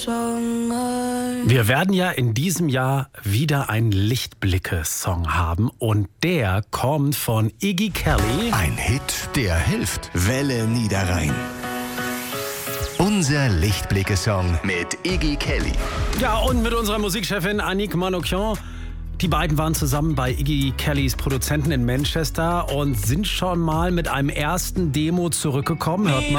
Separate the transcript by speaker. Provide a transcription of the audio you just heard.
Speaker 1: Wir werden ja in diesem Jahr wieder einen Lichtblicke-Song haben und der kommt von Iggy Kelly.
Speaker 2: Ein Hit, der hilft. Welle Niederrhein. Unser Lichtblicke-Song mit Iggy Kelly.
Speaker 1: Ja, und mit unserer Musikchefin Annick Manoukian. Die beiden waren zusammen bei Iggy Kellys Produzenten in Manchester und sind schon mal mit einem ersten Demo zurückgekommen. Hört mal.